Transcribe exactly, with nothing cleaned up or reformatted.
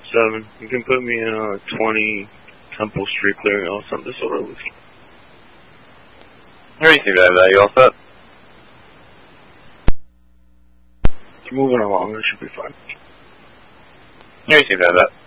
seven. You can put me in uh, twenty Temple Street Clearinghouse on disorderly. You received that value, all set? Moving along, it should be fine. You received that.